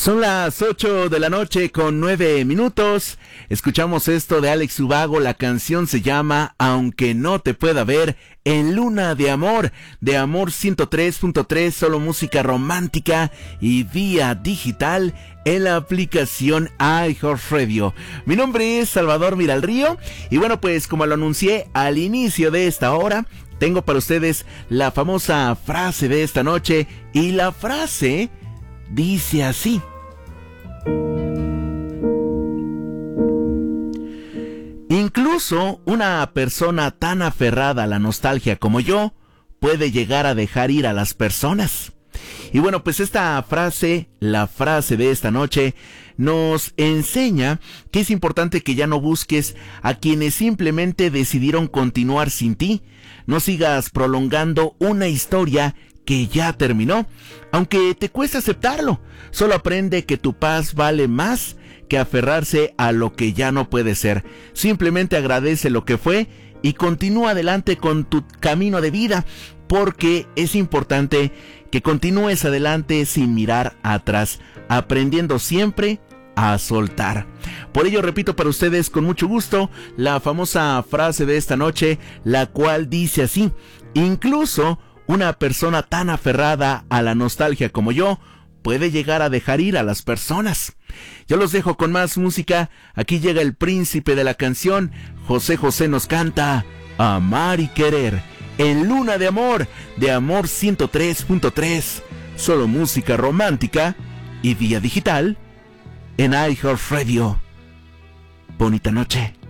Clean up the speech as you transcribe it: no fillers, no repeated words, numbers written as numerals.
Son las 8 de la noche con 9 minutos. Escuchamos esto de Alex Ubago. La canción se llama Aunque no te pueda ver, en Luna de Amor 103.3, solo música romántica y vía digital en la aplicación iHeartRadio. Mi nombre es Salvador Miralrío y bueno, pues como lo anuncié al inicio de esta hora, tengo para ustedes la famosa frase de esta noche, y la frase dice así: incluso una persona tan aferrada a la nostalgia como yo puede llegar a dejar ir a las personas. Y bueno, pues esta frase, la frase de esta noche, nos enseña que es importante que ya no busques a quienes simplemente decidieron continuar sin ti. No sigas prolongando una historia que ya terminó, aunque te cueste aceptarlo. Solo aprende que tu paz vale más que aferrarse a lo que ya no puede ser. Simplemente agradece lo que fue y continúa adelante con tu camino de vida, porque es importante que continúes adelante sin mirar atrás, aprendiendo siempre a soltar. Por ello repito para ustedes con mucho gusto la famosa frase de esta noche, la cual dice así: incluso una persona tan aferrada a la nostalgia como yo puede llegar a dejar ir a las personas. Yo los dejo con más música. Aquí llega el príncipe de la canción. José José nos canta Amar y Querer en Luna de Amor 103.3, solo música romántica y vía digital en iHeartRadio. Bonita noche.